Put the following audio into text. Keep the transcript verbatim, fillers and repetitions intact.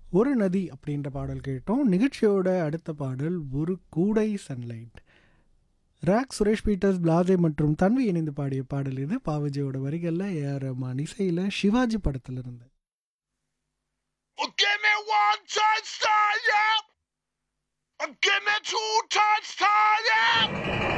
ஒரு நதி அப்படின்ற பாடல் கேட்டோம். நிகழ்ச்சியோட அடுத்த பாடல் ஒரு கூடை sunlight. Rock, Suresh Peter's, Plassey மற்றும் தன்வி இணைந்து பாடிய பாடல் இது. பாவஜியோட வரிகளில் ஏஆர் ரஹ்மான் இசையில் சிவாஜி படத்தில் இருந்து. Well, give me one touchdown, yeah. Give me two touchdowns, yeah.